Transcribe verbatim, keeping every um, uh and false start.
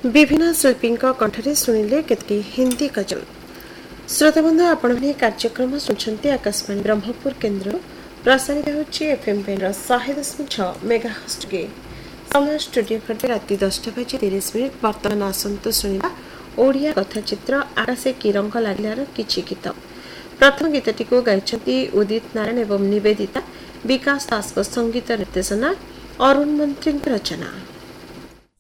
विभिन्न शिल्पी कंठरे शुणिले केतकी हिंदी गजल। श्रोताबंधु आपण कार्यक्रम शुणुंट आकाशवाणी ब्रह्मपुर केन्द्र प्रसारित होची एफएम पेन शहे दशमिक छः मेगाहर्ट्ज गे। समय स्टूडियो खटे राति दसटा बजे तीस मिनिट। वर्तमान आसंतु शुणिबा ओडिया कथाचित्र आकाशे कि रंग लागिलार किछि गीत। प्रथम गीतटी को गाइछन्ति उदित नारायण एवं निवेदिता। विकास दास को संगीत निर्देशना, अरुण मंत्री रचना।